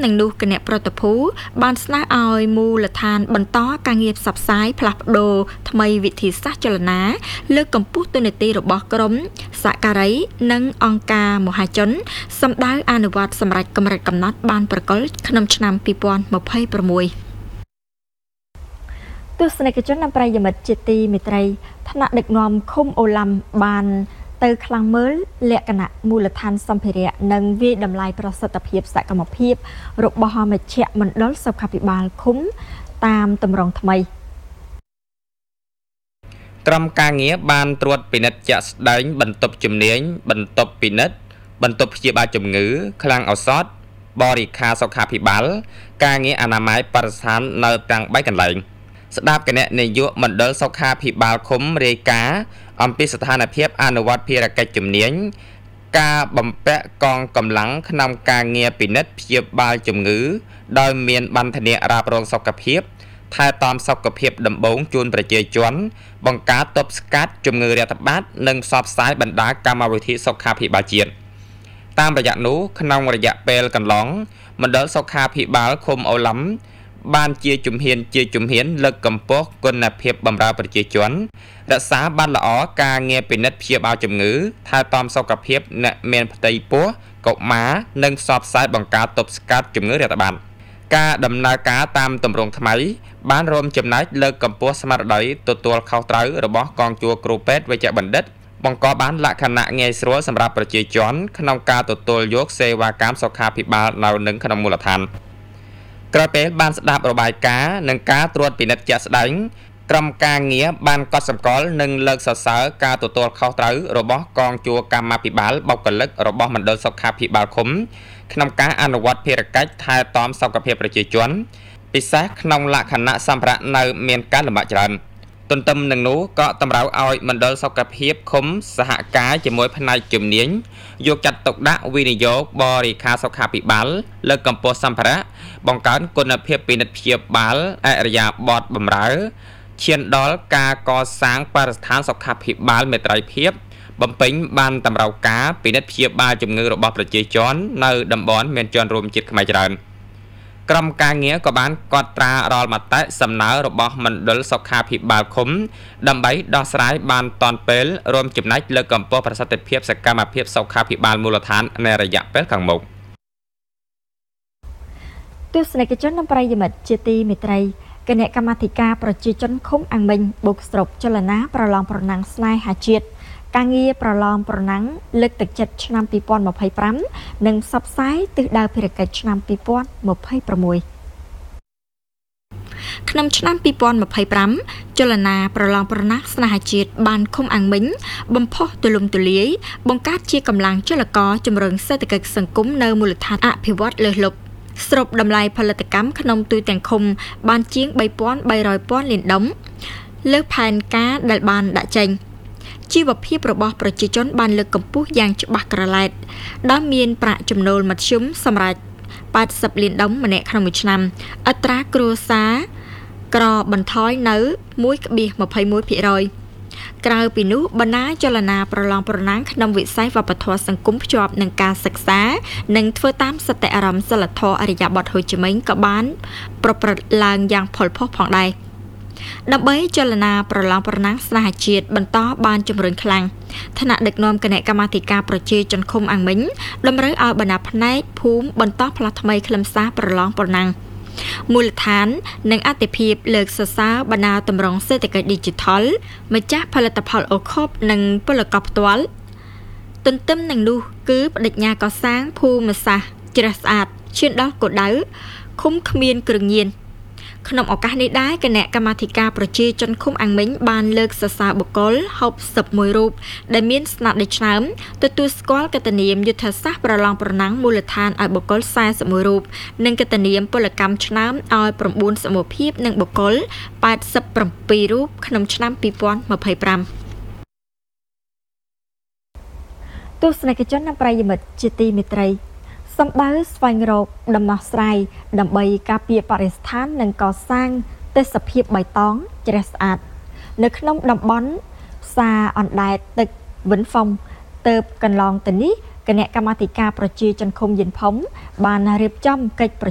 នឹងនោះគណៈប្រតិភូបានស្នើឲ្យមូលដ្ឋានបន្តការងារផ្សព្វផ្សាយផ្លាស់ប្ដូរថ្មីវិធីសាស្ត្រចលនាលើកកម្ពស់ទូនាទីរបស់ក្រមសហការីនិងអង្គការមហាជនសម្ដៅអនុវត្តសម្រាប់កម្រិតកំណត់បានប្រកល់ក្នុងឆ្នាំ2026ទស្សនិកជននិងប្រិយមិត្តជាទីមេត្រីថ្នាក់ដឹកនាំឃុំអូឡាំបានទៅខ្លាំងមើលលក្ខណៈមូលដ្ឋានសម្ភារៈនិងវាយតម្លៃប្រសិទ្ធភាពសកម្មភាពរបស់មជ្ឈមណ្ឌលសុខាភិបាលឃុំតាមទម្រង់ថ្មីក្រុមការងារបានត្រួតពិនិត្យជាក់ស្ដែងបន្ទប់ជំនាញបន្ទប់ពិនិត្យបន្ទប់ព្យាបាលជំងឺឃ្លាំងឱសថបរិក្ខារសុខាភិបាលការងារអនាម័យបរិស្ថាននៅទាំង3កន្លែងស្ដាប់គណៈនាយកមណ្ឌលសុខាភិបាលឃុំរាយការណ៍អំពីស្ថានភាពអនុវត្តភារកិច្ចជំនាញការបំពាក់កងកម្លាំងក្នុងការងារពិនិត្យព្យាបាលជំងឺដោយមានបន្ធានារ៉ាប់រងសុខភាពថែទាំសុខភាពដំបូងជូនប្រជាជនបង្ការទប់ស្កាត់ជំងឺរាតត្បាតនិងផ្សព្វផ្សាយបណ្ដាកម្មវិធីសុខាភិបាលជាតិតាមរយៈនោះក្នុងរយៈពេលកន្លងមណ្ឌលសុខាភិបាលឃុំអូឡាំបានជាជំហានលើកកម្ពស់គុណភាពបម្រើប្រជាជនរក្សាបានល្អការងារពិនិត្យព្យាបាលជំងឺថែទាំសុខភាពអ្នកមានផ្ទៃពោះកុមារនិងផ្សព្វផ្សាយបង្ការទប់ស្កាត់ជំងឺរាតត្បាតការដំណើរការតាមទម្រង់ថ្មីបានរួមចំណែកលើកកម្ពស់ស្មារតីទទួលខុសត្រូវរបស់កងជួរគ្រូពេទ្យវេជ្ជបណ្ឌិតបង្កបានលក្ខណៈងាយស្រួលសម្រាប់ប្រជាជនក្នុងការទទួលយកសេវាកម្មសុខាភិបាលនៅនឹងក្នុងមូលដ្ឋានក្រោយពេលបានស្ដាប់របាយការណ៍និងការត្រួតពិនិត្យជាក់ស្ដែងក្រុមការងារបានកត់សម្គាល់និងលើកសរសើរការទទួលខុសត្រូវរបស់កងជួរកម្មាភិបាលបុគ្គលិករបស់មណ្ឌលសុខាភិបាលឃុំក្នុងការអនុវត្តភារកិច្ចថែទាំសុខភាពប្រជាជនពិសេសក្នុងលក្ខណៈសម្ភារៈនៅមានការលំបាកច្រើនទន្ទឹមនឹងនោះក៏តម្រូវឲ្យមណ្ឌលសុខភាពឃុំសហការជាមួយផ្នែកជំនាញយកចាត់ទុកដាក់វិនិយោគបរិក្ខារសុខាភិបាលលើកកម្ពស់សម្ភារៈបង្កើនគុណភាពពិនិត្យព្យាបាលអរិយាប័ត្របម្រើឈានដល់ការកសាងបរិស្ថានសុខាភិបាលមេត្រីភាពបំពេញបានតម្រូវការពិនិត្យព្យាបាលជំងឺរបស់ប្រជាជននៅតំបន់មានជនរួមជាតិខ្មែរច្រើនក្រុមការងារក៏បានកត់ត្រារាល់មតិសំណើរបស់មណ្ឌលសុខាភិបាលឃុំដើម្បីដោះស្រាយបានទាន់ពេលរួមចំណែកលើកកម្ពស់ប្រសិទ្ធភាពសកម្មភាពសុខាភិបាលមូលដ្ឋានในរយៈពេលខាងមុខទស្សនិកជននិងប្រិយមិត្តជាទីមេត្រីគណៈកម្មាធិការប្រជាជនឃុំអាំងមិញបុកស្រុកចលនាប្រឡងប្រណាំងស្នេហាជាតិការងារប្រឡងប្រណាំងលើកទឹកចិត្តឆ្នាំ2025និងផ្សព្វផ្សាយទិសដៅភារកិច្ចឆ្នាំ2026ក្នុងឆ្នាំ2025ចលនាប្រឡងប្រណាំងស្នេហាជាតិបានឃុំអាំងមិញបំផុសទូលំទូលាយបង្កើតជាកម្លាំងចលករជំរុញសេដ្ឋកិច្ចសង្គមនៅមូលដ្ឋានអភិវឌ្ឍលើសលប់ស្រុបតម្លៃផលិតកម្មក្នុងទូទាំងឃុំបានជាង 3,300 ពាន់លានដុល្លារលើផែនការដែលបានដាក់ចេញជីវភាពរបស់ប្រជាជនបានលើកកម្ពស់យ៉ាងច្បាស់ក្រឡែតដោយមានប្រាក់ចំណូលមធ្យមសម្រាប់80លានដុល្លារម្នាក់ក្នុងមួយឆ្នាំអត្រាគ្រួសារក្របន្ថយនៅ 1.21% ក្រៅពីនោះបណ្ណាចលនាប្រឡងប្រណាំងក្នុងវិស័យវប្បធម៌សង្គមភ្ជាប់នឹងការសិក្សានិងធ្វើតាមសតិអារម្មណ៍សិលធម៌អរិយាបថហូជីមិញក៏បានប្រព្រឹត្តឡើងយ៉ាងផុលផុសផងដែរដើម្បីចលនាប្រឡងប្រណាំងស្នេហាជាតិបន្តបានជំរុញខ្លាំងថ្នាក់ដឹកនាំគណៈកម្មាធិការប្រជាជនឃុំអាំងមិញតម្រូវឲ្យបណ្ដាផ្នែកភូមិបន្តផ្លាស់ថ្មីខ្លឹមសារប្រឡងប្រណាំងមូលដ្ឋាននិងអតិភិបលើកសរសើរបណ្ដាតម្រង់សេដ្ឋកិច្ច Digital ម្ចាស់ផលិតផលអូខូបនិងពលករផ្ទាល់ទន្ទឹមនឹងនោះគឺបដិញ្ញាកសាងភូមិសាស្ត្រជ្រះស្អាតឈានដល់គោលដៅឃុំគ្មានគ្រឿងញៀនក្នុងឱកាសនេះដែរគណៈកម្មាធិការប្រជាជនឃុំអាំងមិញបានលើកសរសើរបុគ្គល61រូបដែលមានស្នាដៃឆ្នើមទទួលស្គាល់កិត្តិនាមយុទ្ធសាស្ត្រប្រឡងប្រណាំងមូលដ្ឋានឲ្យបុគ្គល41រូបនិងកិត្តិនាមពលកម្មឆ្នើមឲ្យ9សមូហភាពនិងបុគ្គល87រូបក្នុងឆ្នាំ2025ទស្សនិកជននិងប្រិយមិត្តជាទីមេត្រីសម្ដៅស្វែងរកដំណោះស្រាយដើម្បីការពារបរិស្ថាននិងកសាងទេសភាពបៃតងជ្រះស្អាតនៅក្នុងតំបន់ផ្សារអណ្ដែតទឹកវិនហ្វុងទៅកន្លងទៅនេះគណៈកម្មាធិការប្រជាជនឃុំយិនផុងបានរៀបចំកិច្ចប្រ